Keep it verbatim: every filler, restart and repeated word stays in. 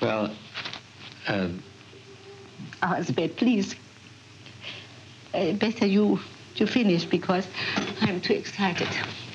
Well, uh... Oh, Elizabeth, please. Uh, better you, you finish, because I'm too excited.